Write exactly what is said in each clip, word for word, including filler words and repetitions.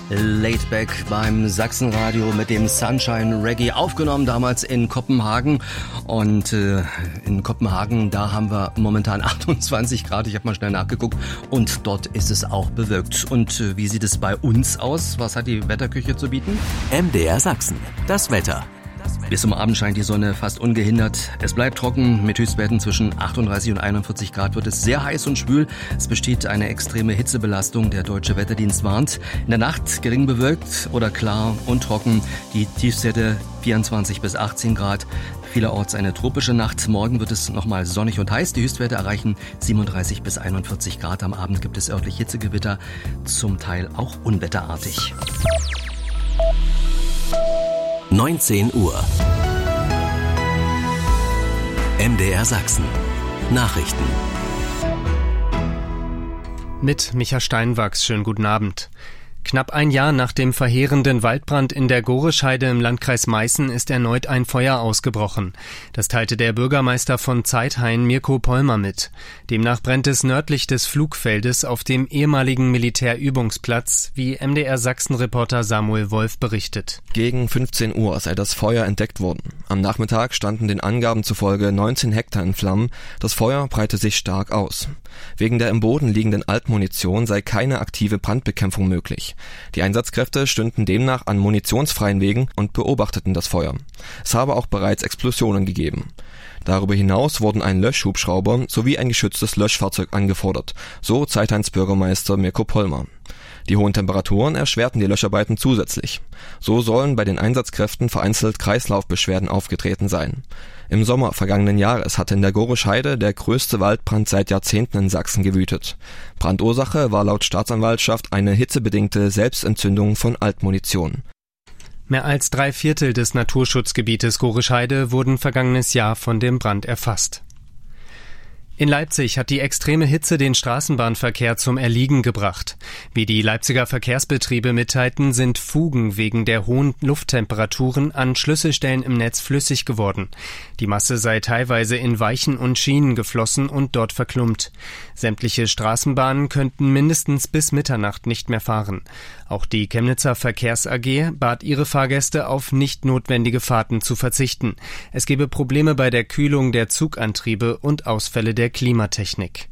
Laid Back beim Sachsenradio mit dem Sunshine Reggae, aufgenommen damals in Kopenhagen. Und äh, in Kopenhagen, da haben wir momentan achtundzwanzig Grad, ich habe mal schnell nachgeguckt, und dort ist es auch bewölkt. Und äh, wie sieht es bei uns aus? Was hat die Wetterküche zu bieten? M D R Sachsen, das Wetter. Bis zum Abend scheint die Sonne fast ungehindert. Es bleibt trocken. Mit Höchstwerten zwischen achtunddreißig und einundvierzig Grad wird es sehr heiß und schwül. Es besteht eine extreme Hitzebelastung. Der Deutsche Wetterdienst warnt. In der Nacht gering bewölkt oder klar und trocken. Die Tiefstwerte vierundzwanzig bis achtzehn Grad. Vielerorts eine tropische Nacht. Morgen wird es nochmal sonnig und heiß. Die Höchstwerte erreichen siebenunddreißig bis einundvierzig Grad. Am Abend gibt es örtlich Hitzegewitter, zum Teil auch unwetterartig. neunzehn Uhr. M D R Sachsen. Nachrichten. Mit Micha Steinwachs, schönen guten Abend. Knapp ein Jahr nach dem verheerenden Waldbrand in der Gorescheide im Landkreis Meißen ist erneut ein Feuer ausgebrochen. Das teilte der Bürgermeister von Zeithain, Mirko Pollmer, mit. Demnach brennt es nördlich des Flugfeldes auf dem ehemaligen Militärübungsplatz, wie M D R Sachsen-Reporter Samuel Wolf berichtet. Gegen fünfzehn Uhr sei das Feuer entdeckt worden. Am Nachmittag standen den Angaben zufolge neunzehn Hektar in Flammen. Das Feuer breite sich stark aus. Wegen der im Boden liegenden Altmunition sei keine aktive Brandbekämpfung möglich. Die Einsatzkräfte stünden demnach an munitionsfreien Wegen und beobachteten das Feuer. Es habe auch bereits Explosionen gegeben. Darüber hinaus wurden ein Löschhubschrauber sowie ein geschütztes Löschfahrzeug angefordert, so Zeithains Bürgermeister Mirko Pollmer. Die hohen Temperaturen erschwerten die Löscharbeiten zusätzlich. So sollen bei den Einsatzkräften vereinzelt Kreislaufbeschwerden aufgetreten sein. Im Sommer vergangenen Jahres hatte in der Gorescheide der größte Waldbrand seit Jahrzehnten in Sachsen gewütet. Brandursache war laut Staatsanwaltschaft eine hitzebedingte Selbstentzündung von Altmunition. Mehr als drei Viertel des Naturschutzgebietes Gorescheide wurden vergangenes Jahr von dem Brand erfasst. In Leipzig hat die extreme Hitze den Straßenbahnverkehr zum Erliegen gebracht. Wie die Leipziger Verkehrsbetriebe mitteilten, sind Fugen wegen der hohen Lufttemperaturen an Schlüsselstellen im Netz flüssig geworden. Die Masse sei teilweise in Weichen und Schienen geflossen und dort verklumpt. Sämtliche Straßenbahnen könnten mindestens bis Mitternacht nicht mehr fahren. Auch die Chemnitzer Verkehrs A G bat ihre Fahrgäste, auf nicht notwendige Fahrten zu verzichten. Es gebe Probleme bei der Kühlung der Zugantriebe und Ausfälle der Klimatechnik.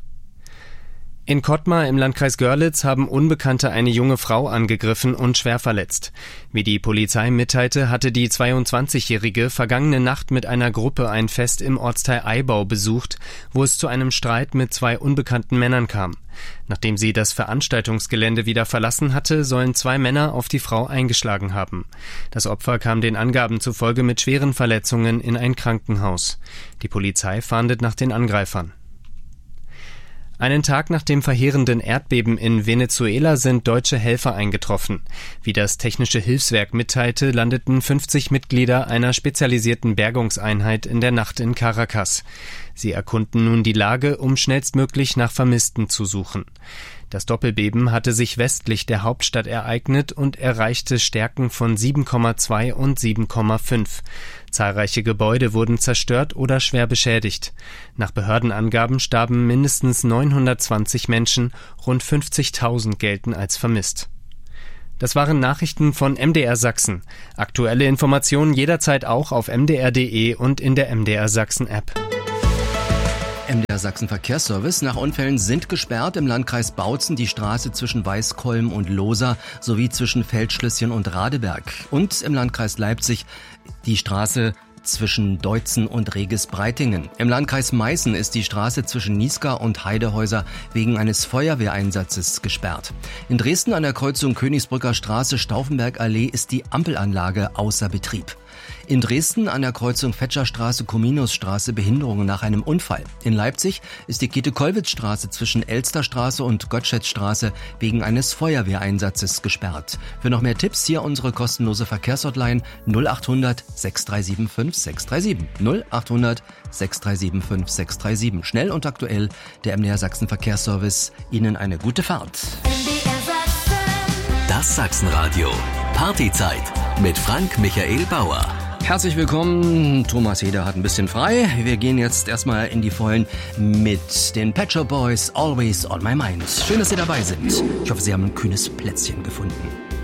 In Kottmar im Landkreis Görlitz haben Unbekannte eine junge Frau angegriffen und schwer verletzt. Wie die Polizei mitteilte, hatte die zweiundzwanzigjährige vergangene Nacht mit einer Gruppe ein Fest im Ortsteil Eibau besucht, wo es zu einem Streit mit zwei unbekannten Männern kam. Nachdem sie das Veranstaltungsgelände wieder verlassen hatte, sollen zwei Männer auf die Frau eingeschlagen haben. Das Opfer kam den Angaben zufolge mit schweren Verletzungen in ein Krankenhaus. Die Polizei fahndet nach den Angreifern. Einen Tag nach dem verheerenden Erdbeben in Venezuela sind deutsche Helfer eingetroffen. Wie das Technische Hilfswerk mitteilte, landeten fünfzig Mitglieder einer spezialisierten Bergungseinheit in der Nacht in Caracas. Sie erkunden nun die Lage, um schnellstmöglich nach Vermissten zu suchen. Das Doppelbeben hatte sich westlich der Hauptstadt ereignet und erreichte Stärken von sieben Komma zwei und sieben Komma fünf. Zahlreiche Gebäude wurden zerstört oder schwer beschädigt. Nach Behördenangaben starben mindestens neunhundertzwanzig Menschen, rund fünfzigtausend gelten als vermisst. Das waren Nachrichten von M D R Sachsen. Aktuelle Informationen jederzeit auch auf m d r punkt d e und in der M D R Sachsen App. M D R Sachsen Verkehrsservice. Nach Unfällen sind gesperrt im Landkreis Bautzen die Straße zwischen Weißkolm und Lohsa sowie zwischen Feldschlösschen und Radeberg. Und im Landkreis Leipzig die Straße zwischen Deutzen und Regis-Breitingen. Im Landkreis Meißen ist die Straße zwischen Niesca und Heidehäuser wegen eines Feuerwehreinsatzes gesperrt. In Dresden an der Kreuzung Königsbrücker Straße Stauffenberg-Allee ist die Ampelanlage außer Betrieb. In Dresden an der Kreuzung Fetscherstraße Kominusstraße Behinderungen nach einem Unfall. In Leipzig ist die Käthe-Kollwitz-Straße zwischen Elsterstraße und Gottschedstraße wegen eines Feuerwehreinsatzes gesperrt. Für noch mehr Tipps hier unsere kostenlose Verkehrshotline null acht hundert sechs drei sieben fünf sechs drei sieben. null acht hundert sechs drei sieben fünf sechs drei sieben. Schnell und aktuell der M D R Sachsen Verkehrsservice. Ihnen eine gute Fahrt. Das Sachsenradio. Partyzeit mit Frank Michael Bauer. Herzlich willkommen. Thomas Heder hat ein bisschen frei. Wir gehen jetzt erstmal in die Vollen mit den Pet Shop Boys, Always on My Mind. Schön, dass Sie dabei sind. Ich hoffe, Sie haben ein kühnes Plätzchen gefunden.